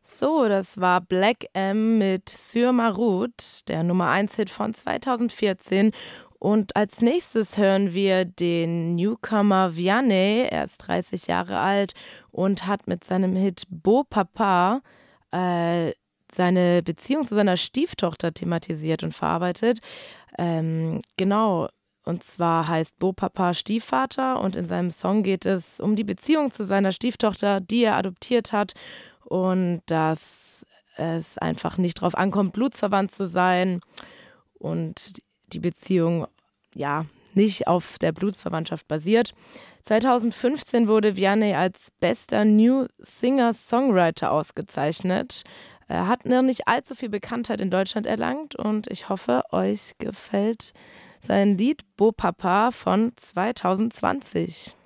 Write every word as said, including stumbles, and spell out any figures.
So, das war Black M mit Sur ma route, der Nummer eins Hit von zweitausendvierzehn. Und als nächstes hören wir den Newcomer Vianney. Er ist dreißig Jahre alt und hat mit seinem Hit Beau Papa äh, seine Beziehung zu seiner Stieftochter thematisiert und verarbeitet. Ähm, genau, und zwar heißt Beau Papa Stiefvater und in seinem Song geht es um die Beziehung zu seiner Stieftochter, die er adoptiert hat und dass es einfach nicht drauf ankommt, blutsverwandt zu sein und die Beziehung ja nicht auf der Blutsverwandtschaft basiert. zweitausendfünfzehn wurde Vianney als bester New Singer-Songwriter ausgezeichnet. Er hat noch nicht allzu viel Bekanntheit in Deutschland erlangt und ich hoffe, euch gefällt sein Lied Beau Papa von zweitausendzwanzig.